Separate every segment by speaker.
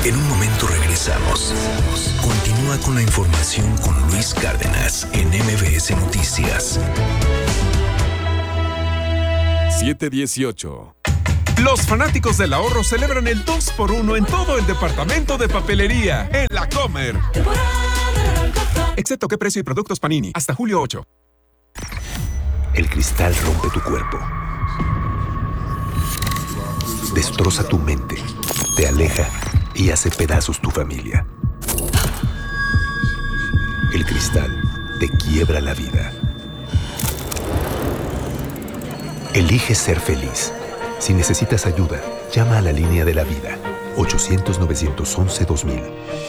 Speaker 1: En un momento regresamos. Continúa con la información con Luis Cárdenas en MBS Noticias.
Speaker 2: 7:18. Los fanáticos del ahorro celebran el 2x1 en todo el departamento de papelería en La Comer. Excepto qué precio y productos Panini. Hasta julio 8.
Speaker 1: El cristal rompe tu cuerpo. Destroza tu mente. Te aleja y hace pedazos tu familia. El cristal te quiebra la vida. Elige ser feliz. Si necesitas ayuda, llama a la línea de la vida. 800-911-2000.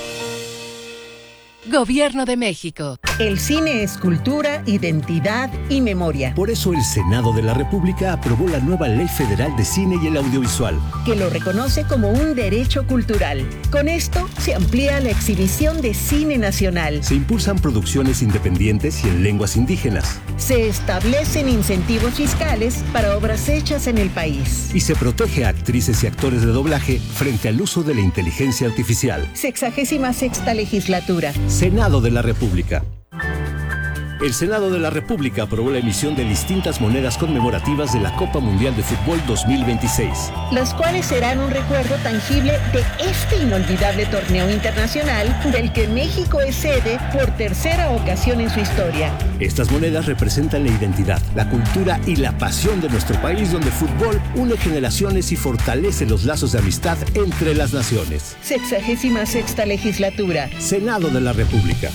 Speaker 3: Gobierno de México.
Speaker 4: El cine es cultura, identidad y memoria.
Speaker 5: Por eso el Senado de la República aprobó la nueva Ley Federal de Cine y el Audiovisual,
Speaker 4: que lo reconoce como un derecho cultural. Con esto se amplía la exhibición de cine nacional.
Speaker 5: Se impulsan producciones independientes y en lenguas indígenas.
Speaker 4: Se establecen incentivos fiscales para obras hechas en el país.
Speaker 5: Y se protege a actrices y actores de doblaje frente al uso de la inteligencia artificial.
Speaker 4: 66ª legislatura.
Speaker 5: Senado de la República. El Senado de la República aprobó la emisión de distintas monedas conmemorativas de la Copa Mundial de Fútbol 2026.
Speaker 4: Las cuales serán un recuerdo tangible de este inolvidable torneo internacional del que México es sede por tercera ocasión en su historia.
Speaker 5: Estas monedas representan la identidad, la cultura y la pasión de nuestro país, donde el fútbol une generaciones y fortalece los lazos de amistad entre las naciones.
Speaker 4: 66ª legislatura.
Speaker 5: Senado de la República.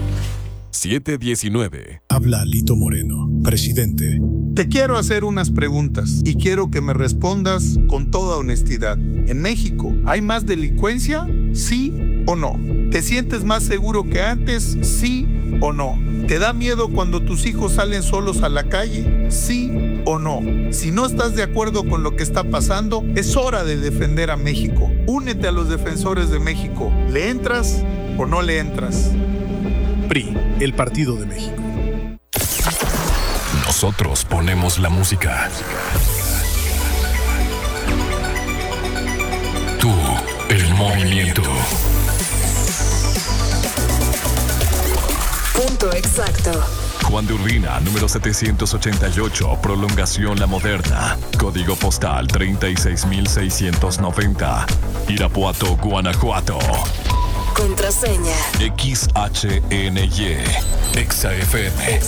Speaker 2: 7:19.
Speaker 6: Habla Alito Moreno, presidente.
Speaker 7: Te quiero hacer unas preguntas y quiero que me respondas con toda honestidad. ¿En México hay más delincuencia? ¿Sí o no? ¿Te sientes más seguro que antes? ¿Sí o no? ¿Te da miedo cuando tus hijos salen solos a la calle? ¿Sí o no? Si no estás de acuerdo con lo que está pasando, es hora de defender a México. Únete a los defensores de México. ¿Le entras o no le entras?
Speaker 6: PRI, el Partido de México.
Speaker 1: Nosotros ponemos la música. Tú, el movimiento.
Speaker 3: Punto exacto.
Speaker 2: Juan de Urbina, número 788, prolongación La Moderna. Código postal 36690. Irapuato, Guanajuato.
Speaker 3: Contraseña.
Speaker 1: XHNY. XFM.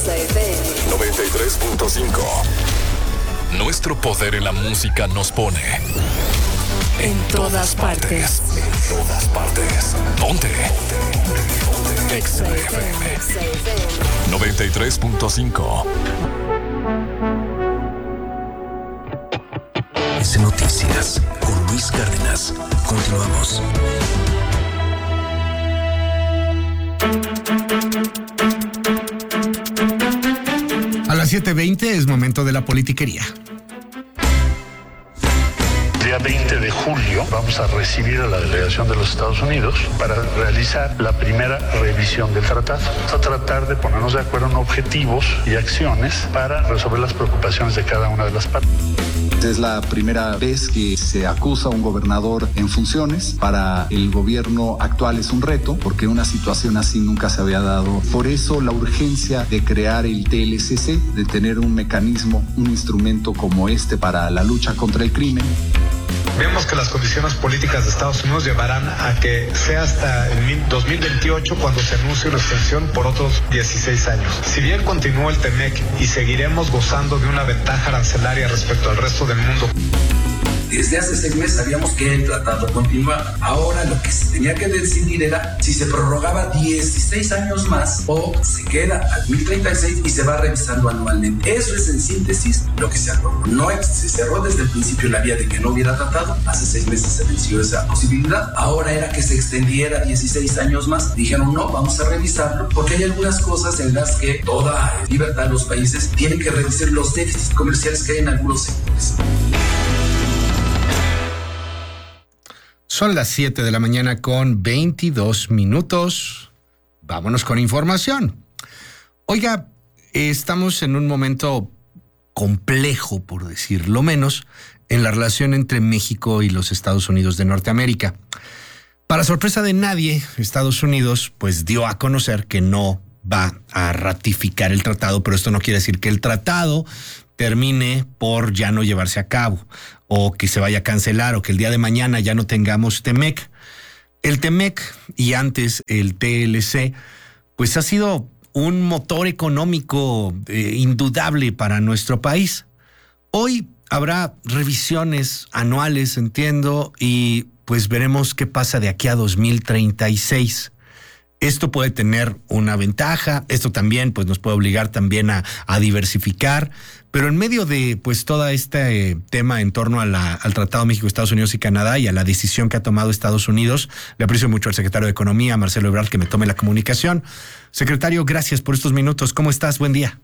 Speaker 1: 93.5. Nuestro poder en la música nos pone en todas partes. En todas partes. Ponte. XFM 93.5. Es Noticias con Luis Cárdenas. Continuamos.
Speaker 8: A las 7:20 es momento de la politiquería.
Speaker 9: Día 20 de julio vamos a recibir a la delegación de los Estados Unidos para realizar la primera revisión del tratado. Vamos a tratar de ponernos de acuerdo en objetivos y acciones para resolver las preocupaciones de cada una de las partes.
Speaker 10: Es la primera vez que se acusa a un gobernador en funciones. Para el gobierno actual es un reto, porque una situación así nunca se había dado. Por eso la urgencia de crear el TLCC, de tener un mecanismo, un instrumento como este para la lucha contra el crimen.
Speaker 11: Vemos que las condiciones políticas de Estados Unidos llevarán a que sea hasta el 2028 cuando se anuncie una extensión por otros 16 años. Si bien continúa el TEMEC y seguiremos gozando de una ventaja arancelaria respecto al resto del mundo.
Speaker 12: Desde hace 6 meses sabíamos que el tratado continuaba. Ahora lo que se tenía que decidir era si se prorrogaba 16 años más o se queda al 2036 y se va revisando anualmente. Eso es en síntesis lo que se acordó. No se cerró desde el principio la vía de que no hubiera tratado. Hace 6 meses se venció esa posibilidad. Ahora era que se extendiera 16 años más. Dijeron no, vamos a revisarlo porque hay algunas cosas en las que toda libertad los países tienen que revisar los déficits comerciales que hay en algunos sectores.
Speaker 8: Son las 7 de la mañana con 22 minutos. Vámonos con información. Oiga, estamos en un momento complejo, por decirlo menos, en la relación entre México y los Estados Unidos de Norteamérica. Para sorpresa de nadie, Estados Unidos pues dio a conocer que no va a ratificar el tratado, pero esto no quiere decir que el tratado termine por ya no llevarse a cabo o que se vaya a cancelar o que el día de mañana ya no tengamos TEMEC. El TEMEC y antes el TLC pues ha sido un motor económico indudable para nuestro país. Hoy habrá revisiones anuales, entiendo, y pues veremos qué pasa de aquí a 2036. Esto puede tener una ventaja, esto también pues nos puede obligar también a diversificar, pero en medio de pues todo este tema en torno al Tratado México, Estados Unidos y Canadá y a la decisión que ha tomado Estados Unidos, le aprecio mucho al secretario de Economía, Marcelo Ebrard, que me tome la comunicación. Secretario, gracias por estos minutos. ¿Cómo estás? Buen día.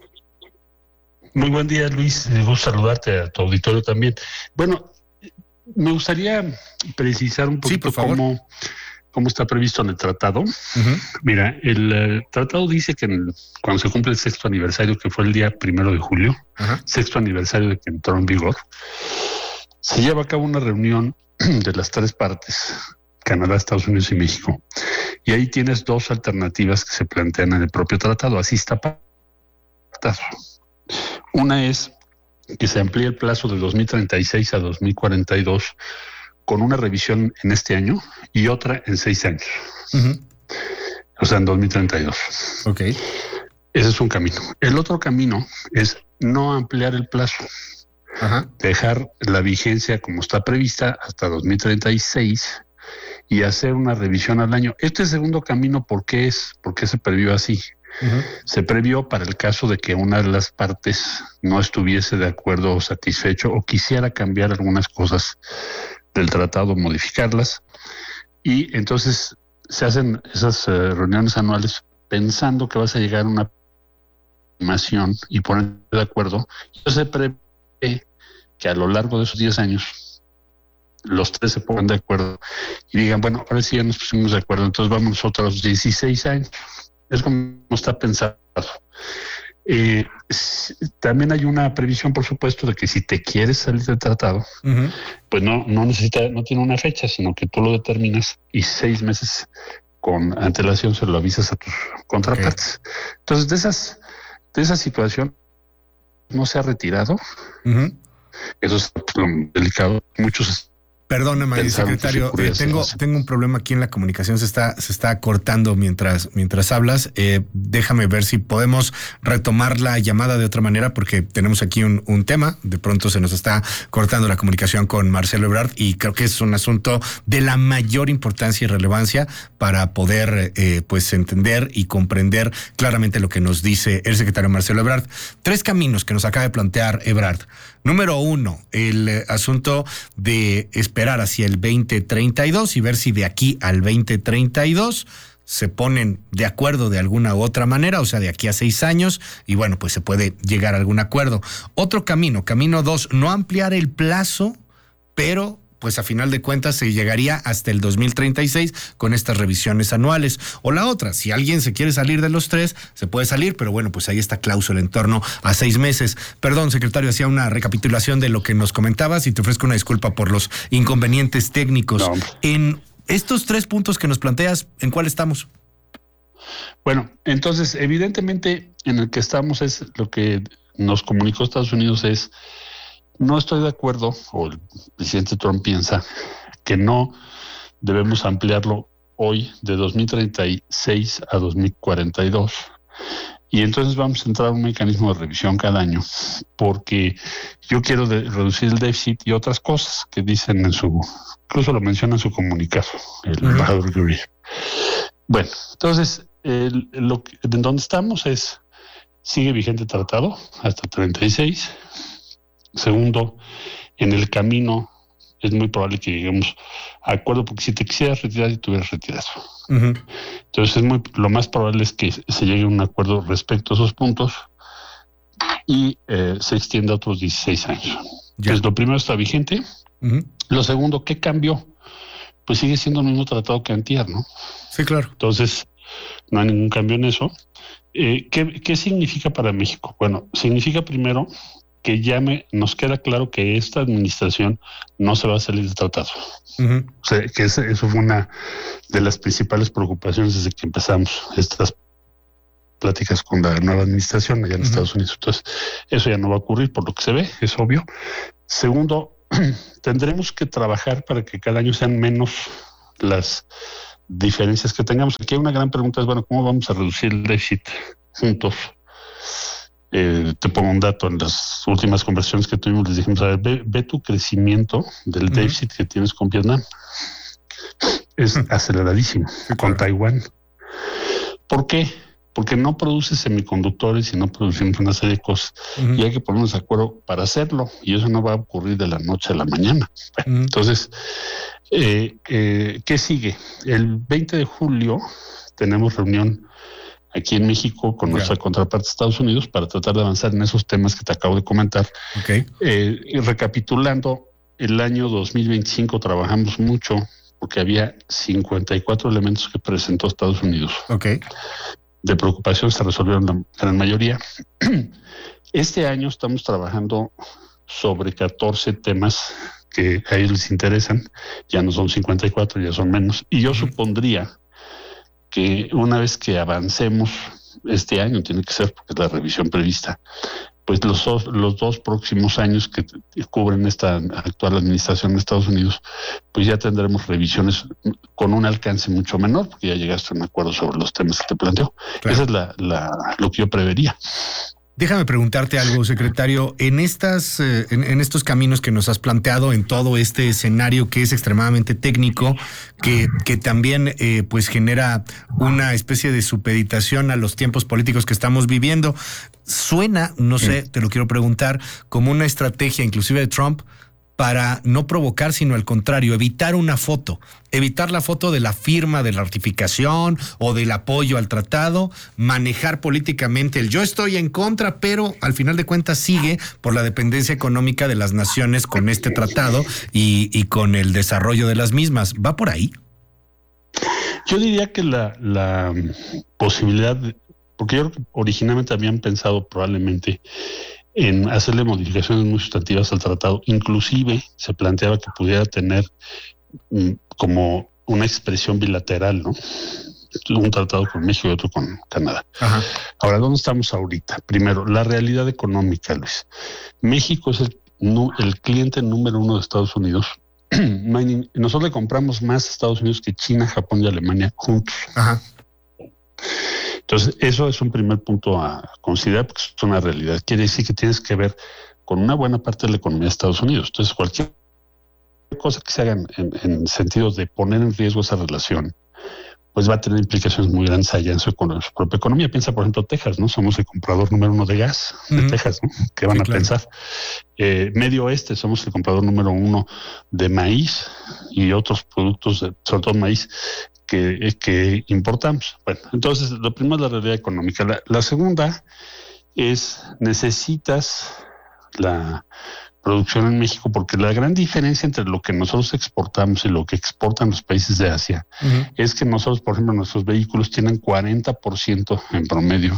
Speaker 13: Muy buen día, Luis. Me gusta saludarte, a tu auditorio también. Bueno, me gustaría precisar un poquito cómo está previsto en el tratado. Uh-huh. Mira, el tratado dice que cuando se cumple el 6º aniversario, que fue el día 1 de julio, uh-huh, 6º aniversario de que entró en vigor, se lleva a cabo una reunión de las 3 partes, Canadá, Estados Unidos y México. Y ahí tienes 2 alternativas que se plantean en el propio tratado. Así está pactado. Una es que se amplíe el plazo de 2036 a 2042 con una revisión en este año y otra en 6 años. Uh-huh. O sea, en 2032.
Speaker 8: Ok.
Speaker 13: Ese es un camino. El otro camino es no ampliar el plazo. Uh-huh. Dejar la vigencia como está prevista hasta 2036 y hacer una revisión al año. Este segundo camino, ¿por qué se previó así? Uh-huh. Se previó para el caso de que una de las partes no estuviese de acuerdo o satisfecho o quisiera cambiar algunas cosas del tratado, modificarlas, y entonces se hacen esas reuniones anuales pensando que vas a llegar a una estimación y poner de acuerdo. Entonces se prevé que a lo largo de esos 10 años los 3 se pongan de acuerdo y digan, bueno, ahora sí ya nos pusimos de acuerdo, entonces vamos otros 16 años. Es como está pensado. También hay una previsión, por supuesto, de que si te quieres salir del tratado, uh-huh, pues no tiene una fecha, sino que tú lo determinas y 6 meses con antelación se lo avisas a tus contrapartes. Okay. Entonces, de esa situación no se ha retirado. Uh-huh. Eso es lo delicado. Muchos.
Speaker 8: Perdóname, secretario, tengo un problema aquí en la comunicación, se está cortando mientras hablas. Déjame ver si podemos retomar la llamada de otra manera, porque tenemos aquí un tema. De pronto se nos está cortando la comunicación con Marcelo Ebrard y creo que es un asunto de la mayor importancia y relevancia para poder pues entender y comprender claramente lo que nos dice el secretario Marcelo Ebrard. 3 caminos que nos acaba de plantear Ebrard. Número 1, el asunto de esperar hacia el 2032 y ver si de aquí al 2032 se ponen de acuerdo de alguna u otra manera, o sea, de aquí a 6 años, y bueno, pues se puede llegar a algún acuerdo. Otro camino 2, no ampliar el plazo, pero pues a final de cuentas se llegaría hasta el 2036 con estas revisiones anuales. O la otra, si alguien se quiere salir de los 3, se puede salir, pero bueno, pues hay esta cláusula en torno a 6 meses. Perdón, secretario, hacía una recapitulación de lo que nos comentabas y te ofrezco una disculpa por los inconvenientes técnicos. No. En estos 3 puntos que nos planteas, ¿en cuál estamos?
Speaker 13: Bueno, entonces, evidentemente, en el que estamos es lo que nos comunicó Estados Unidos es: no estoy de acuerdo, o el presidente Trump piensa que no debemos ampliarlo hoy de 2036 a 2042. Y entonces vamos a entrar a un mecanismo de revisión cada año, porque yo quiero reducir el déficit y otras cosas que dicen incluso lo menciona en su comunicado, el embajador Gurry. Bueno, entonces, en donde estamos sigue vigente el tratado hasta 36. Segundo, en el camino es muy probable que lleguemos a acuerdo, porque si te quisieras retirar y te hubieras retirado. Uh-huh. Entonces lo más probable es que se llegue a un acuerdo respecto a esos puntos y se extienda a otros 16 años. Yeah. Entonces lo primero está vigente. Uh-huh. Lo segundo, ¿qué cambió? Pues sigue siendo el mismo tratado que antier, ¿no?
Speaker 8: Sí, claro.
Speaker 13: Entonces no hay ningún cambio en eso. ¿Qué significa para México? Bueno, significa primero que nos queda claro que esta administración no se va a salir del tratado. Uh-huh. O sea, que eso fue una de las principales preocupaciones desde que empezamos estas pláticas con la nueva administración allá en Estados Unidos. Entonces, eso ya no va a ocurrir por lo que se ve, es obvio. Segundo, tendremos que trabajar para que cada año sean menos las diferencias que tengamos. Aquí hay una gran pregunta, es, bueno, ¿cómo vamos a reducir el déficit juntos? Te pongo un dato, en las últimas conversaciones que tuvimos les dijimos, a ver, ve tu crecimiento del déficit que tienes con Vietnam. Es aceleradísimo, con Taiwán. ¿Por qué? Porque no produce semiconductores y no producimos una serie de cosas. Y hay que ponernos de acuerdo para hacerlo. Y eso no va a ocurrir de la noche a la mañana. Entonces, ¿qué sigue? El 20 de julio tenemos reunión aquí en México con nuestra contraparte de Estados Unidos para tratar de avanzar en esos temas que te acabo de comentar. Y recapitulando, el año 2025 trabajamos mucho porque había 54 elementos que presentó Estados Unidos. De preocupación se resolvieron la gran mayoría. Este año estamos trabajando sobre 14 temas que a ellos les interesan. Ya no son 54, ya son menos. Y yo supondría que una vez que avancemos este año, tiene que ser porque es la revisión prevista, pues los dos próximos años que cubren esta actual administración de Estados Unidos, pues ya tendremos revisiones con un alcance mucho menor, porque ya llegaste a un acuerdo sobre los temas que te planteo. Esa es lo que yo prevería.
Speaker 8: Déjame preguntarte algo, secretario. En estos caminos que nos has planteado, en todo este escenario que es extremadamente técnico, que también pues genera una especie de supeditación a los tiempos políticos que estamos viviendo, suena, no sé, te lo quiero preguntar, como una estrategia inclusive de Trump para no provocar, sino al contrario, evitar la foto de la firma, de la ratificación o del apoyo al tratado, manejar políticamente el yo estoy en contra, pero al final de cuentas sigue por la dependencia económica de las naciones con este tratado y con el desarrollo de las mismas. ¿Va por ahí?
Speaker 13: Yo diría que la posibilidad, porque yo creo que originalmente habían pensado probablemente en hacerle modificaciones muy sustantivas al tratado. Inclusive se planteaba que pudiera tener como una expresión bilateral, ¿no? Un tratado con México y otro con Canadá. Ahora, ¿dónde estamos ahorita? Primero, la realidad económica, Luis. México es el cliente número 1 de Estados Unidos. Nosotros le compramos más a Estados Unidos que China, Japón y Alemania juntos. Entonces, eso es un primer punto a considerar porque es una realidad. Quiere decir que tienes que ver con una buena parte de la economía de Estados Unidos. Entonces, cualquier cosa que se haga en sentido de poner en riesgo esa relación, pues va a tener implicaciones muy grandes allá en su propia economía. Piensa, por ejemplo, Texas, ¿no? Somos el comprador número 1 de gas de Texas, ¿no? ¿Qué van a pensar? Medio Oeste, somos el comprador número 1 de maíz y otros productos, sobre todo maíz, que importamos. Bueno, entonces, lo primero es la realidad económica. La segunda es, necesitas la producción en México, porque la gran diferencia entre lo que nosotros exportamos y lo que exportan los países de Asia es que nosotros, por ejemplo, nuestros vehículos tienen 40% en promedio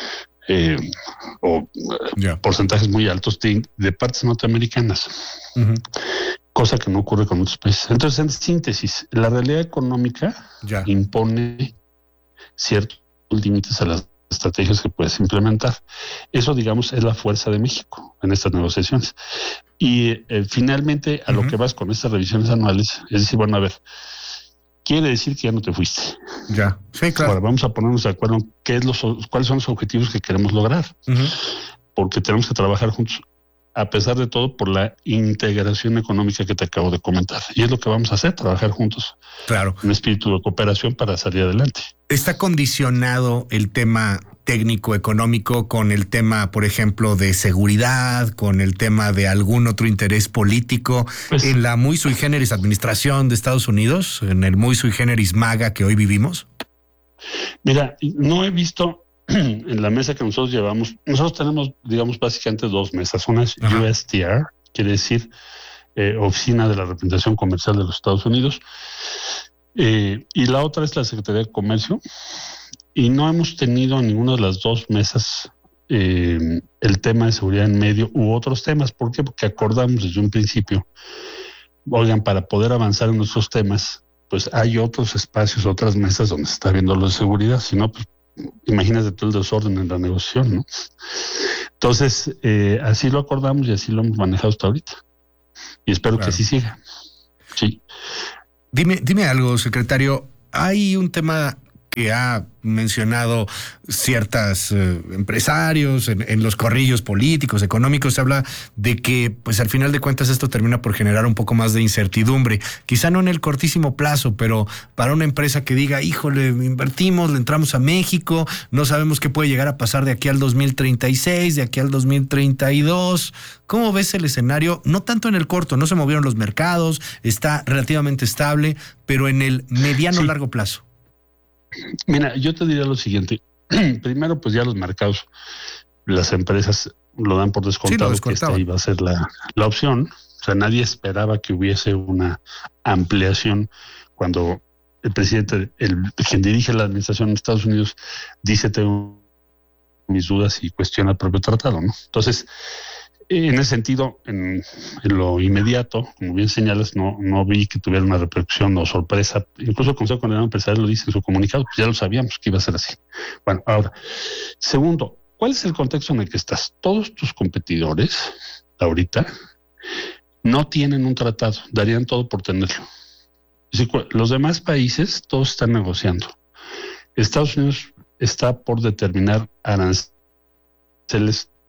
Speaker 13: porcentajes muy altos de partes norteamericanas. Cosa que no ocurre con otros países. Entonces, en síntesis, la realidad económica impone ciertos límites a las estrategias que puedes implementar. Eso, digamos, es la fuerza de México en estas negociaciones. Y finalmente, a lo que vas con estas revisiones anuales, es decir, bueno, a ver, quiere decir que ya no te fuiste.
Speaker 8: Sí, claro.
Speaker 13: Ahora vamos a ponernos de acuerdo en cuáles son los objetivos que queremos lograr. Porque tenemos que trabajar juntos, a pesar de todo, por la integración económica que te acabo de comentar. Y es lo que vamos a hacer, trabajar juntos.
Speaker 8: Claro.
Speaker 13: Un espíritu de cooperación para salir adelante.
Speaker 8: ¿Está condicionado el tema técnico económico con el tema, por ejemplo, de seguridad, con el tema de algún otro interés político en la muy sui generis administración de Estados Unidos, en el muy sui generis MAGA que hoy vivimos?
Speaker 13: Mira, no he visto en la mesa que nosotros llevamos, nosotros tenemos, digamos, básicamente dos mesas. Una es USTR, quiere decir Oficina de la Representación Comercial de los Estados Unidos, y la otra es la Secretaría de Comercio, y no hemos tenido ninguna de las dos mesas el tema de seguridad en medio u otros temas. ¿Por qué? Porque acordamos desde un principio, oigan, para poder avanzar en nuestros temas, pues hay otros espacios, otras mesas donde se está viendo lo de seguridad, si no, pues imagínate todo el desorden en la negociación, ¿no? Entonces, así lo acordamos y así lo hemos manejado hasta ahorita. Y espero que así siga. Sí.
Speaker 8: Dime algo, secretario. Hay un tema que ha mencionado ciertos empresarios en los corrillos políticos, económicos. Se habla de que, pues al final de cuentas, esto termina por generar un poco más de incertidumbre. Quizá no en el cortísimo plazo, pero para una empresa que diga, híjole, invertimos, le entramos a México, no sabemos qué puede llegar a pasar de aquí al 2036, de aquí al 2032. ¿Cómo ves el escenario? No tanto en el corto, no se movieron los mercados, está relativamente estable, pero en el mediano largo plazo.
Speaker 13: Mira, yo te diría lo siguiente. Primero, pues ya los mercados, las empresas lo dan por descontado, que esta iba a ser la opción. O sea, nadie esperaba que hubiese una ampliación cuando el presidente, quien dirige la administración de Estados Unidos, dice: tengo mis dudas y cuestiona el propio tratado, ¿no? Entonces, en ese sentido, en lo inmediato, como bien señalas, no vi que tuviera una repercusión o sorpresa. Incluso el Consejo Coordinador Empresarial lo dice en su comunicado, pues ya lo sabíamos que iba a ser así. Bueno, ahora, segundo, ¿cuál es el contexto en el que estás? Todos tus competidores ahorita no tienen un tratado, darían todo por tenerlo. Es decir, los demás países todos están negociando. Estados Unidos está por determinar aranceles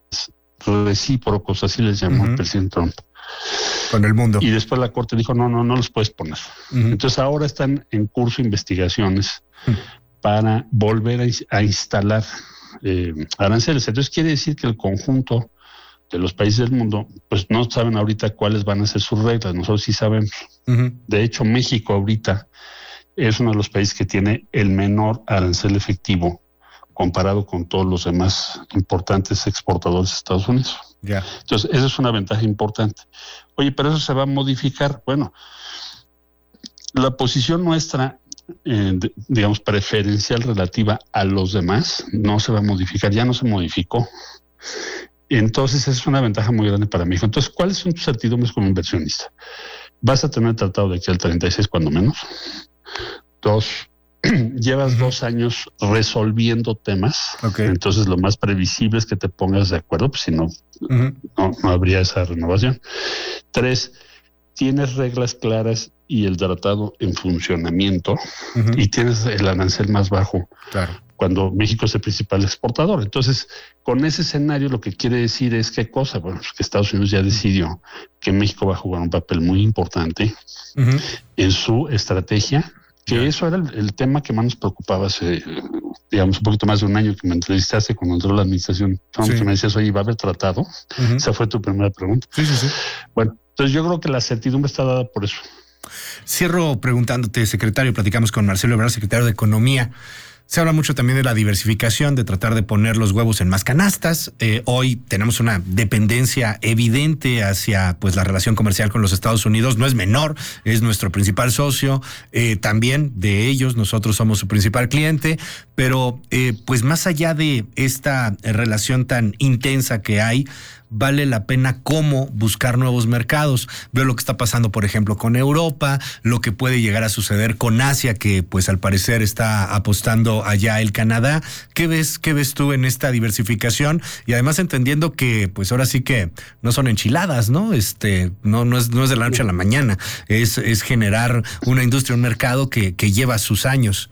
Speaker 13: recíprocos, así les llamó el presidente Trump.
Speaker 8: Con el mundo.
Speaker 13: Y después la Corte dijo, no los puedes poner. Entonces ahora están en curso investigaciones para volver a instalar aranceles. Entonces quiere decir que el conjunto de los países del mundo, pues no saben ahorita cuáles van a ser sus reglas. Nosotros sí sabemos. De hecho, México ahorita es uno de los países que tiene el menor arancel efectivo comparado con todos los demás importantes exportadores de Estados Unidos. Entonces, esa es una ventaja importante. Oye, pero eso se va a modificar. Bueno, la posición nuestra, digamos, preferencial relativa a los demás, no se va a modificar, ya no se modificó. Entonces, esa es una ventaja muy grande para México. Entonces, ¿cuáles son tus certidumbres como inversionista? Vas a tener tratado de aquí al 36, cuando menos. 2, llevas 2 años resolviendo temas, entonces lo más previsible es que te pongas de acuerdo, pues si no, no habría esa renovación. 3, tienes reglas claras y el tratado en funcionamiento, y tienes el arancel más bajo cuando México es el principal exportador. Entonces, con ese escenario lo que quiere decir es ¿qué cosa? Bueno, pues que Estados Unidos ya decidió que México va a jugar un papel muy importante en su estrategia, que eso era el tema que más nos preocupaba hace, digamos, un poquito más de un año que me entrevistaste cuando entró la administración Trump, que me decías, oye, ¿va a haber tratado? Esa fue tu primera pregunta. Bueno, entonces yo creo que la certidumbre está dada por eso.
Speaker 8: Cierro preguntándote, secretario, platicamos con Marcelo Ebrard, secretario de Economía. Se habla mucho también de la diversificación, de tratar de poner los huevos en más canastas. Hoy tenemos una dependencia evidente hacia pues la relación comercial con los Estados Unidos. No es menor, es nuestro principal socio. También de ellos, nosotros somos su principal cliente. Pero pues más allá de esta relación tan intensa que hay, vale la pena cómo buscar nuevos mercados. Veo lo que está pasando, por ejemplo, con Europa, lo que puede llegar a suceder con Asia, que pues al parecer está apostando allá el Canadá. ¿Qué ves tú en esta diversificación? Y además entendiendo que pues ahora sí que no son enchiladas, ¿no? No es de la noche a la mañana. Es generar una industria, un mercado que lleva sus años.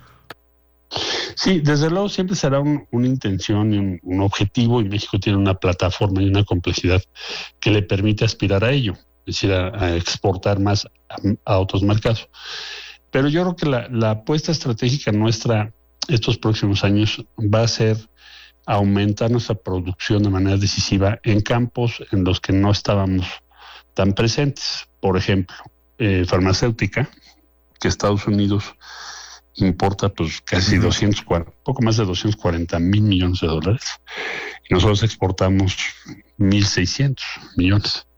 Speaker 13: Sí, desde luego siempre será una intención y un objetivo, y México tiene una plataforma y una complejidad que le permite aspirar a ello, es decir, a exportar más a otros mercados. Pero yo creo que la apuesta estratégica nuestra estos próximos años va a ser aumentar nuestra producción de manera decisiva en campos en los que no estábamos tan presentes. Por ejemplo, farmacéutica, que Estados Unidos importa pues casi poco más de 240 mil millones de dólares, y nosotros exportamos 1.600 millones.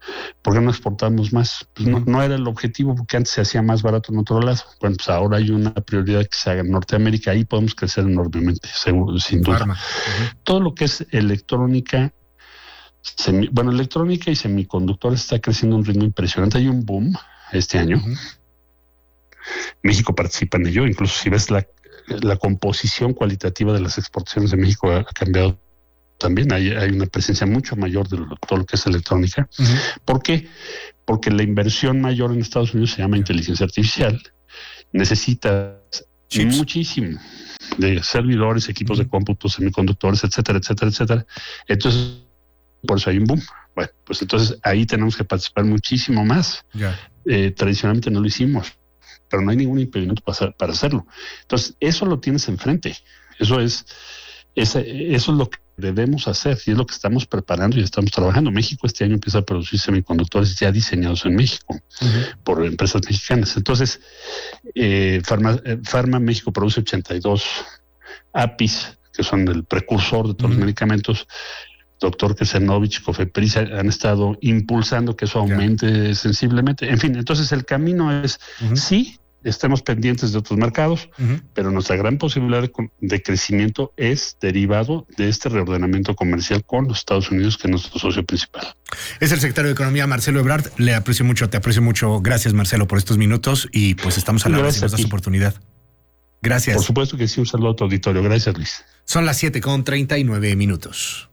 Speaker 13: ¿Por qué no exportamos más? Pues no era el objetivo, porque antes se hacía más barato en otro lado. Bueno, pues ahora hay una prioridad que se haga en Norteamérica, ahí podemos crecer enormemente, seguro, sin duda. Todo lo que es electrónica, electrónica y semiconductores está creciendo a un ritmo impresionante. Hay un boom este año. México participa en ello, incluso si ves la composición cualitativa de las exportaciones de México ha cambiado también. Hay una presencia mucho mayor de todo lo que es electrónica. ¿Por qué? Porque la inversión mayor en Estados Unidos se llama inteligencia artificial. Necesitas muchísimo de servidores, equipos de cómputo, semiconductores, etcétera, etcétera, etcétera. Entonces, por eso hay un boom. Bueno, pues entonces ahí tenemos que participar muchísimo más. Tradicionalmente no lo hicimos, pero no hay ningún impedimento para hacerlo. Entonces, eso lo tienes enfrente. Eso es lo que debemos hacer y es lo que estamos preparando y estamos trabajando. México este año empieza a producir semiconductores ya diseñados en México por empresas mexicanas. Entonces, Pharma México produce 82 APIs, que son el precursor de todos los medicamentos. Doctor Kesenovich, Cofepris han estado impulsando que eso aumente sensiblemente. En fin, entonces el camino es, sí, estemos pendientes de otros mercados, pero nuestra gran posibilidad de crecimiento es derivado de este reordenamiento comercial con los Estados Unidos, que es nuestro socio principal.
Speaker 8: Es el secretario de Economía, Marcelo Ebrard. Le aprecio mucho, te aprecio mucho. Gracias, Marcelo, por estos minutos y pues estamos a la hora si nos das oportunidad. Gracias.
Speaker 13: Por supuesto que sí, un saludo a tu auditorio. Gracias, Luis.
Speaker 8: Son las 7:39.